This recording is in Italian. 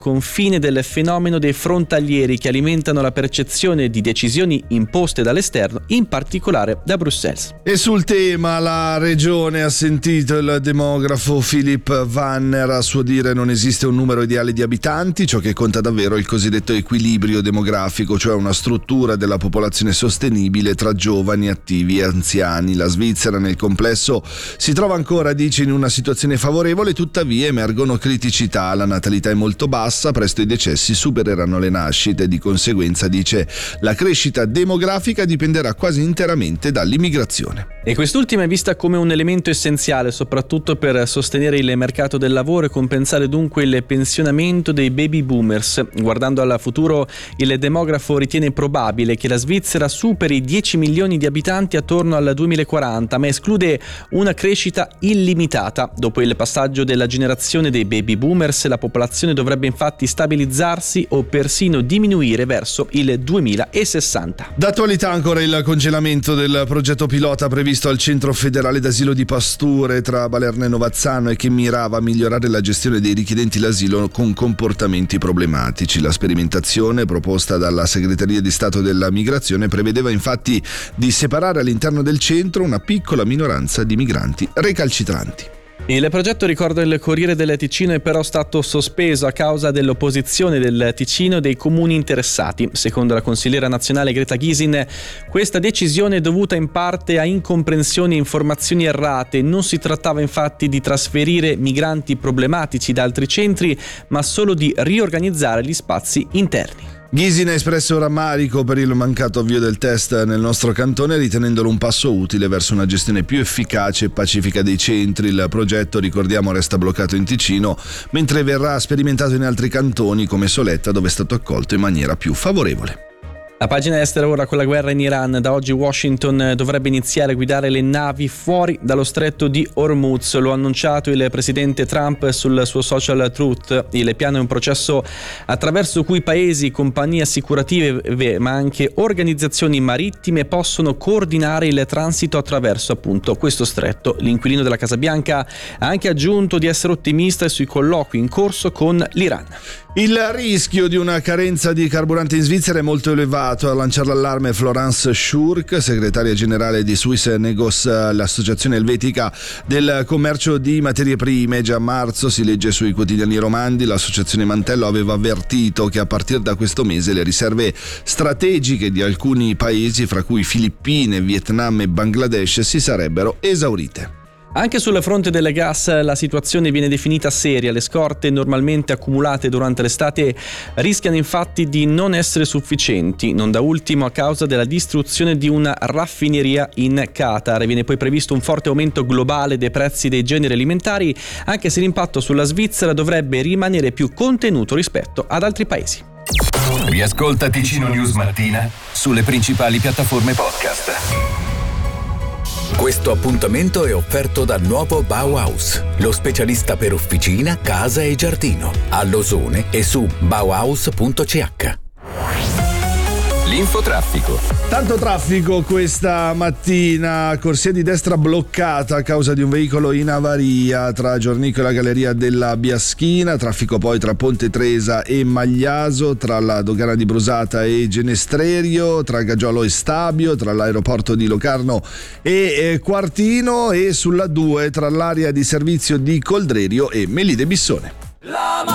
confine del fenomeno dei frontalieri che alimentano la percezione di decisioni imposte dall'esterno, in particolare da Bruxelles. E sul tema la regione ha sentito il demografo Philip Wanner. A suo dire non esiste un numero ideale di abitanti, ciò che conta davvero è il cosiddetto equilibrio demografico, cioè una struttura della popolazione sostenibile tra giovani, attivi e anziani. La Svizzera nel complesso si trova ancora, dice, in una situazione favorevole, tuttavia emergono criticità. La natalità è molto bassa, presto i decessi supereranno le nascite, di conseguenza, dice, la crescita demografica dipenderà quasi interamente dall'immigrazione. E quest'ultima è vista come un elemento essenziale soprattutto per sostenere il mercato del lavoro e compensare dunque il pensionamento dei baby boomers. Guardando al futuro, il demografo ritiene probabile che la Svizzera superi i 10 milioni di abitanti attorno al 2040, ma esclude una crescita illimitata. Dopo il passaggio della generazione dei baby boomers, la popolazione dovrebbe infatti stabilizzarsi o persino diminuire verso il 2060. D'attualità ancora il congelamento del progetto pilota previsto al Centro Federale d'Asilo di Pasture tra Balerno e Novazzano e che mirava a migliorare la gestione dei richiedenti l'asilo con comportamenti problematici. La sperimentazione proposta dalla Segreteria di Stato della Migrazione prevedeva infatti di separare all'interno del centro una piccola minoranza di migranti recalcitranti. Il progetto, ricorda il Corriere del Ticino, è però stato sospeso a causa dell'opposizione del Ticino e dei comuni interessati. Secondo la consigliera nazionale Greta Gysin, questa decisione è dovuta in parte a incomprensioni e informazioni errate. Non si trattava infatti di trasferire migranti problematici da altri centri, ma solo di riorganizzare gli spazi interni. Gysin ha espresso rammarico per il mancato avvio del test nel nostro cantone, ritenendolo un passo utile verso una gestione più efficace e pacifica dei centri. Il progetto, ricordiamo, resta bloccato in Ticino, mentre verrà sperimentato in altri cantoni come Soletta, dove è stato accolto in maniera più favorevole. La pagina estera ora con la guerra in Iran. Da oggi Washington dovrebbe iniziare a guidare le navi fuori dallo stretto di Hormuz. Lo ha annunciato il presidente Trump sul suo social Truth. Il piano è un processo attraverso cui paesi, compagnie assicurative ma anche organizzazioni marittime possono coordinare il transito attraverso appunto questo stretto. L'inquilino della Casa Bianca ha anche aggiunto di essere ottimista sui colloqui in corso con l'Iran. Il rischio di una carenza di carburante in Svizzera è molto elevato. A lanciare l'allarme Florence Schurk, segretaria generale di Swiss Negos, l'associazione elvetica del commercio di materie prime. Già a marzo, si legge sui quotidiani romandi, l'associazione Mantello aveva avvertito che a partire da questo mese le riserve strategiche di alcuni paesi, fra cui Filippine, Vietnam e Bangladesh, si sarebbero esaurite. Anche sul fronte del gas la situazione viene definita seria. Le scorte normalmente accumulate durante l'estate rischiano infatti di non essere sufficienti, non da ultimo a causa della distruzione di una raffineria in Qatar. Viene poi previsto un forte aumento globale dei prezzi dei generi alimentari, anche se l'impatto sulla Svizzera dovrebbe rimanere più contenuto rispetto ad altri paesi. Riascolta Ticino News Mattina sulle principali piattaforme podcast. Questo appuntamento è offerto da Nuovo Bauhaus, lo specialista per officina, casa e giardino, a Losone e su bauhaus.ch. L'infotraffico. Tanto traffico questa mattina, corsia di destra bloccata a causa di un veicolo in avaria tra Giornico e la galleria della Biaschina, traffico poi tra Ponte Tresa e Magliaso, tra la dogana di Brusata e Genestrerio, tra Gaggiolo e Stabio, tra l'aeroporto di Locarno e Quartino, e sulla 2 tra l'area di servizio di Coldrerio e Melide Bissone.